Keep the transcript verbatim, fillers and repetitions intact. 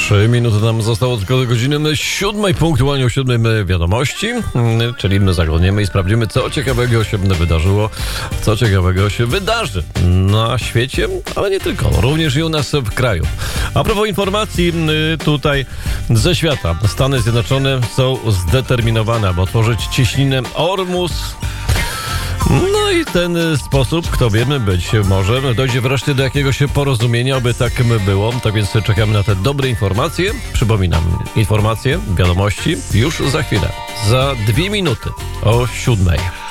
Trzy minuty nam zostało tylko do godziny siódmej, punktualnie o siódmej wiadomości, czyli my zaglądniemy i sprawdzimy, co ciekawego się wydarzyło, co ciekawego się wydarzy na świecie, ale nie tylko, również i u nas w kraju. A propos informacji tutaj ze świata, Stany Zjednoczone są zdeterminowane, aby otworzyć cieśninę Ormus. No i w ten sposób, kto wiemy, być może dojdzie wreszcie do jakiegoś porozumienia, aby tak było. Tak więc czekamy na te dobre informacje. Przypominam, informacje, wiadomości już za chwilę, za dwie minuty o siódmej.